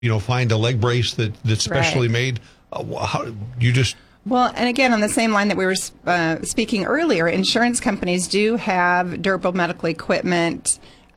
find a leg brace that's specially made? How you just... Well, and again, on the same line that we were speaking earlier, insurance companies do have durable medical equipment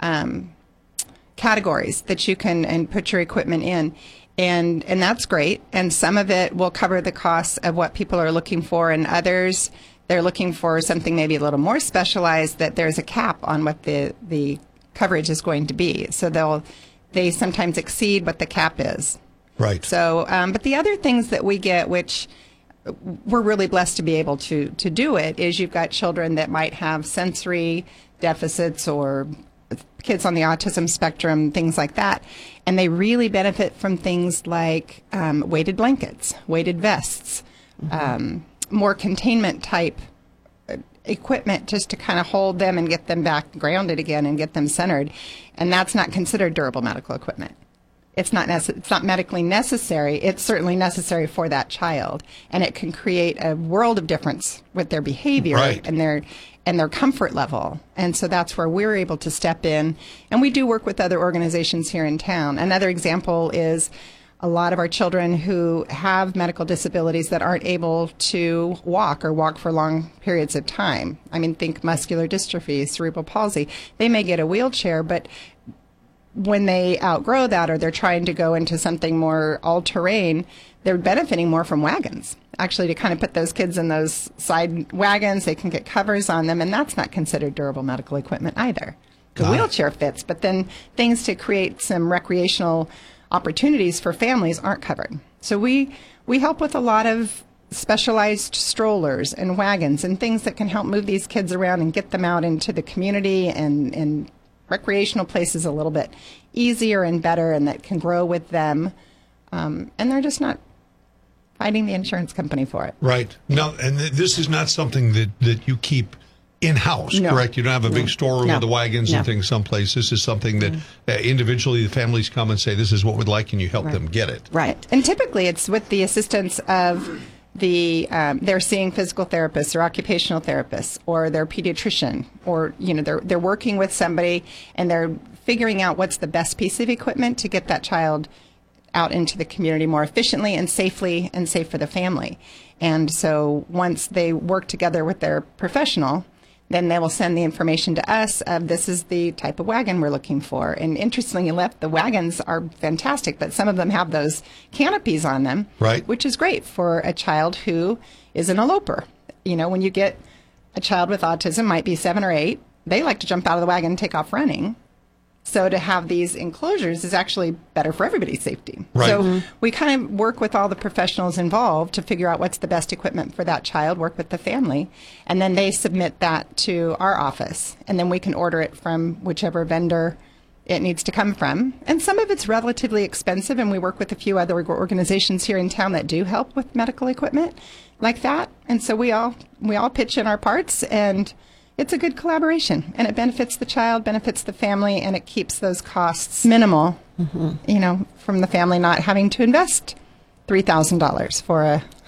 categories that you can and put your equipment in. And that's great. And some of it will cover the costs of what people are looking for, and others, they're looking for something maybe a little more specialized, that there's a cap on what the coverage is going to be. So they sometimes exceed what the cap is. Right. So, but the other things that we get, which we're really blessed to be able to do it, is you've got children that might have sensory deficits or kids on the autism spectrum, things like that. And they really benefit from things like weighted blankets, weighted vests, more containment type equipment, just to kind of hold them and get them back grounded again and get them centered. And that's not considered durable medical equipment. It's not medically necessary. It's certainly necessary for that child, and it can create a world of difference with their behavior and their comfort level. And so that's where we're able to step in, and we do work with other organizations here in town. Another example is a lot of our children who have medical disabilities that aren't able to walk or walk for long periods of time. I mean, think muscular dystrophy, cerebral palsy. They may get a wheelchair, but when they outgrow that, or they're trying to go into something more all-terrain, they're benefiting more from wagons. Actually, to kind of put those kids in those side wagons, they can get covers on them, and that's not considered durable medical equipment either. The wheelchair fits, but then things to create some recreational opportunities for families aren't covered. So we help with a lot of specialized strollers and wagons and things that can help move these kids around and get them out into the community and recreational places a little bit easier and better, and that can grow with them. And they're just not fighting the insurance company for it. Right. No, and this is not something that you keep in-house, correct? You don't have a big storeroom with the wagons and things someplace. This is something that individually the families come and say, this is what we'd like, and you help them get it. Right. And typically it's with the assistance of they're seeing physical therapists or occupational therapists or their pediatrician, or they're working with somebody and they're figuring out what's the best piece of equipment to get that child out into the community more efficiently and safely and safe for the family. And so once they work together with their professional, then they will send the information to us of this is the type of wagon we're looking for. And interestingly enough, the wagons are fantastic, but some of them have those canopies on them, which is great for a child who is an eloper. When you get a child with autism, might be 7 or 8, they like to jump out of the wagon and take off running. So to have these enclosures is actually better for everybody's safety. Right. So we kind of work with all the professionals involved to figure out what's the best equipment for that child, work with the family, and then they submit that to our office. And then we can order it from whichever vendor it needs to come from. And some of it's relatively expensive, and we work with a few other organizations here in town that do help with medical equipment like that. And so we all pitch in our parts, and it's a good collaboration, and it benefits the child, benefits the family, and it keeps those costs minimal, from the family not having to invest $3,000 for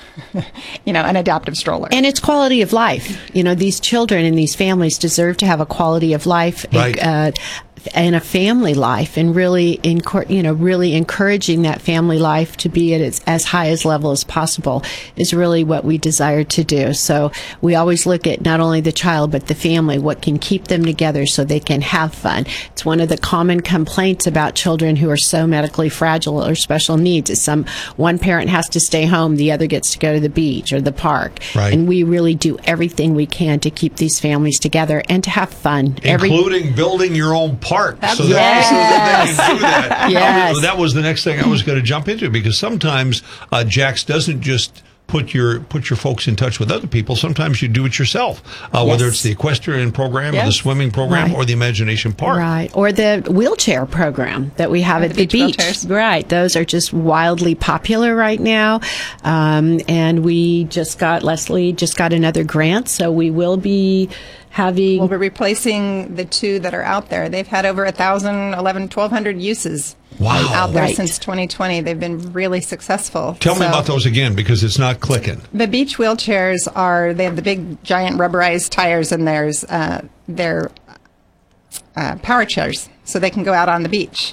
an adaptive stroller. And it's quality of life. These children and these families deserve to have a quality of life. And a family life, and really encouraging that family life to be at its as high as level as possible is really what we desire to do. So we always look at not only the child but the family, what can keep them together so they can have fun. It's one of the common complaints about children who are so medically fragile or special needs is one parent has to stay home, the other gets to go to the beach or the park. Right. And we really do everything we can to keep these families together and to have fun. Including building your own park. So you do that. Yes. That was the next thing I was going to jump into, because sometimes Jax doesn't just put your folks in touch with other people. Sometimes you do it yourself, whether it's the equestrian program or the swimming program or the imagination park. Right. Or the wheelchair program that we have at the beach. Wheelchairs. Right. Those are just wildly popular right now. And Leslie just got another grant, so we will be we'll be replacing the 2 that are out there. They've had over 1,200 uses out there since 2020. They've been really succciel. Tell me about those again, because it's not clicking. The beach wheelchairs they have the big giant rubberized tires, and they're power chairs, so they can go out on the beach.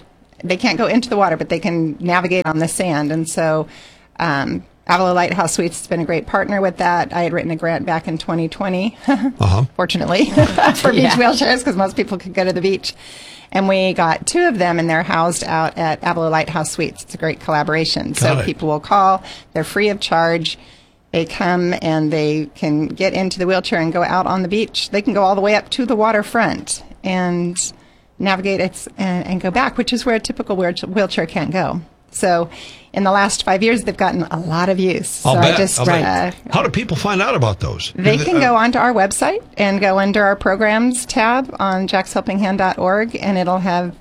they can't go into the water, but they can navigate on the sand. And so Avila Lighthouse Suites has been a great partner with that. I had written a grant back in 2020, fortunately, for beach wheelchairs, because most people could go to the beach. And we got 2 of them, and they're housed out at Avila Lighthouse Suites. It's a great collaboration. So people will call. They're free of charge. They come and they can get into the wheelchair and go out on the beach. They can go all the way up to the waterfront and navigate it and go back, which is where a typical wheelchair can't go. So in the last 5 years, they've gotten a lot of use. So how do people find out about those? They can go onto our website and go under our programs tab on jackshelpinghand.org, and it'll have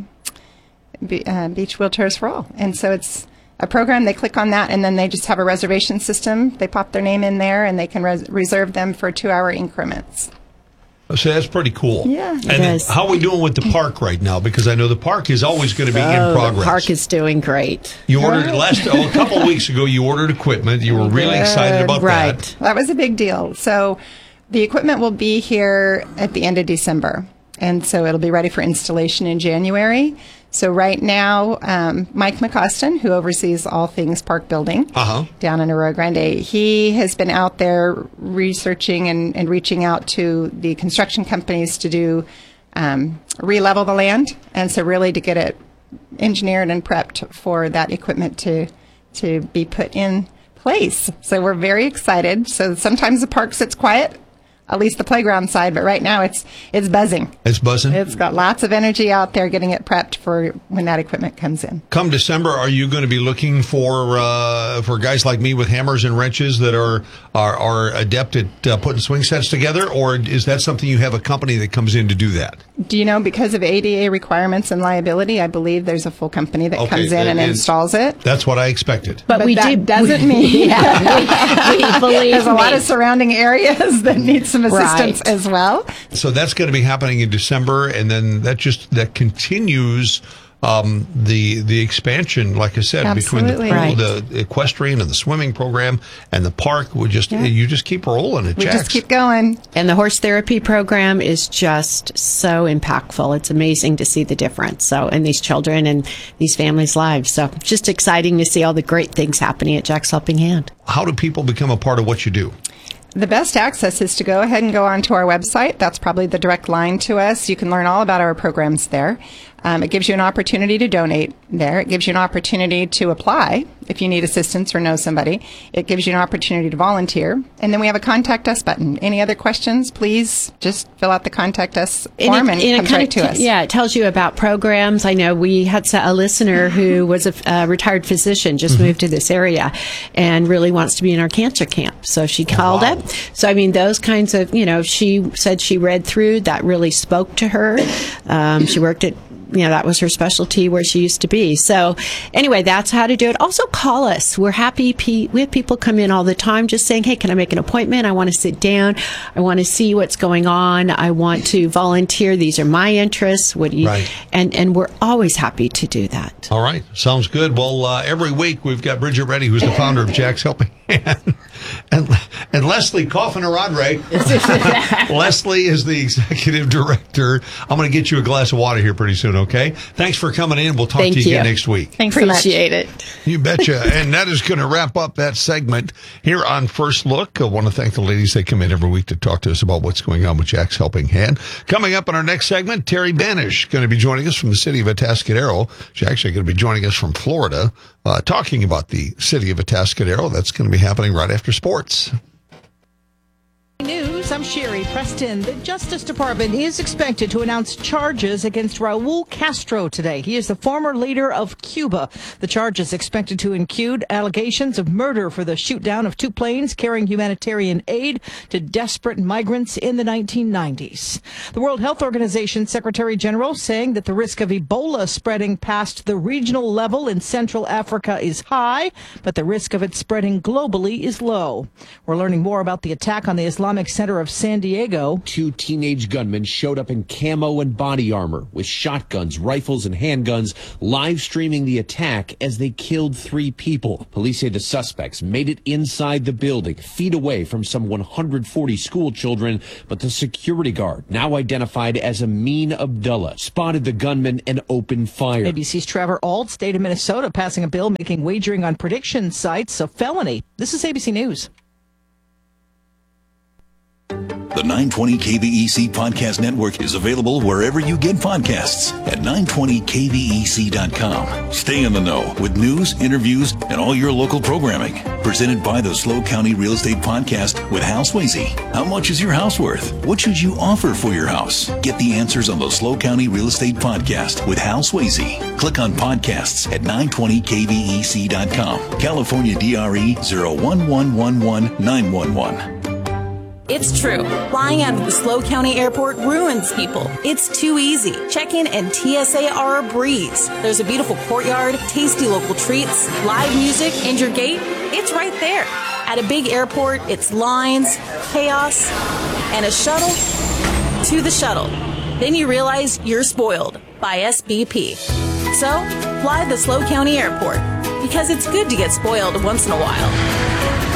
Beach Wheelchairs for All. And so it's a program. They click on that, and then they just have a reservation system. They pop their name in there, and they can reserve them for 2-hour increments. So that's pretty cool. Yeah. And then how are we doing with the park right now? Because I know the park is always going to be in progress. The park is doing great. You ordered a couple of weeks ago. You ordered equipment. You were really excited about that. That was a big deal. So the equipment will be here at the end of December, and so it'll be ready for installation in January. So right now, Mike McCostin, who oversees all things park building down in Arroyo Grande, he has been out there researching and reaching out to the construction companies to do re-level the land, and so really to get it engineered and prepped for that equipment to be put in place. So we're very excited. So sometimes the park sits quiet, at least the playground side, but right now it's buzzing. It's buzzing? It's got lots of energy out there getting it prepped for when that equipment comes in. Come December, are you going to be looking for guys like me with hammers and wrenches that are adept at putting swing sets together, or is that something you have a company that comes in to do that? Do you know, because of ADA requirements and liability, I believe there's a full company that comes in and installs it. That's what I expected. But that doesn't mean we believe there's a lot of surrounding areas that need some assistance as well. So that's going to be happening in December, and then that continues the expansion, like I said, between the pool, the equestrian and the swimming program and the park. You just keep rolling it. We just keep going. And the horse therapy program is just so impactful. It's amazing to see the difference. So in these children and these families' lives. So just exciting to see all the great things happening at Jack's Helping Hand. How do people become a part of what you do? The best access is to go ahead and go onto our website. That's probably the direct line to us. You can learn all about our programs there. It gives you an opportunity to donate there. It gives you an opportunity to apply if you need assistance or know somebody. It gives you an opportunity to volunteer. And then we have a Contact Us button. Any other questions, please just fill out the Contact Us form and it comes right to us. Yeah, it tells you about programs. I know we had a listener who was a retired physician, just moved to this area and really wants to be in our cancer camp. So she called up. So, I mean, those kinds of, she said she read through, that really spoke to her. She worked at that was her specialty where she used to be. So anyway, that's how to do it. Also call us. We're happy. We have people come in all the time just saying, hey, can I make an appointment? I want to sit down. I want to see what's going on. I want to volunteer. These are my interests. What do you, and we're always happy to do that. All right. Sounds good. Well, every week we've got Bridget Reddy, who's the founder of Jack's Helping Hand, and Leslie Coffin-Rodray. Leslie is the executive director. I'm going to get you a glass of water here pretty soon. Okay. Thanks for coming in. We'll talk to you again next week. Thanks Appreciate it. You betcha. And that is going to wrap up that segment here on First Look. I want to thank the ladies that come in every week to talk to us about what's going on with Jack's Helping Hand. Coming up in our next segment, Terry Banish going to be joining us from the city of Atascadero. She's actually going to be joining us from Florida, talking about the city of Atascadero. That's going to be happening right after sports. News, I'm Sherry Preston. The Justice Department is expected to announce charges against Raul Castro today. He is the former leader of Cuba. The charge is expected to include allegations of murder for the shoot-down of 2 planes carrying humanitarian aid to desperate migrants in the 1990s. The World Health Organization Secretary General saying that the risk of Ebola spreading past the regional level in Central Africa is high, but the risk of it spreading globally is low. We're learning more about the attack on the Islamic Center corner of San Diego. 2 teenage gunmen showed up in camo and body armor with shotguns, rifles, and handguns, live streaming the attack as they killed 3 people. Police say the suspects made it inside the building, feet away from some 140 school children, but the security guard, now identified as Amin Abdullah, spotted the gunman and opened fire. ABC's Trevor Ault, state of Minnesota, passing a bill making wagering on prediction sites a felony. This is ABC News. The 920 KVEC Podcast Network is available wherever you get podcasts at 920kvec.com. Stay in the know with news, interviews, and all your local programming. Presented by the SLO County Real Estate Podcast with Hal Swayze. How much is your house worth? What should you offer for your house? Get the answers on the SLO County Real Estate Podcast with Hal Swayze. Click on podcasts at 920kvec.com. California DRE 01111-911. It's true. Flying out of the SLO County Airport ruins people. It's too easy. Check-in and TSA are a breeze. There's a beautiful courtyard, tasty local treats, live music, and your gate, it's right there. At a big airport, it's lines, chaos, and a shuttle to the shuttle. Then you realize you're spoiled by SBP. So, fly the SLO County Airport, because it's good to get spoiled once in a while.